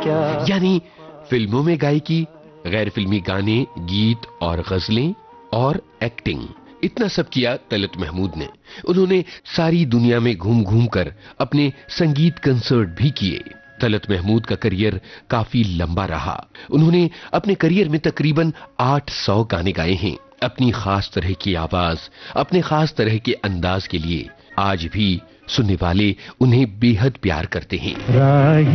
क्या। यानी फिल्मों में गायकी, गैर फिल्मी गाने, गीत और गजलें और एक्टिंग, इतना सब किया तलत महमूद ने। उन्होंने सारी दुनिया में घूम घूम कर अपने संगीत कंसर्ट भी किए। तलत महमूद का करियर काफी लंबा रहा। उन्होंने अपने करियर में तकरीबन 800 गाने गाए हैं। अपनी खास तरह की आवाज, अपने खास तरह के अंदाज के लिए आज भी सुनने वाले उन्हें बेहद प्यार करते हैं।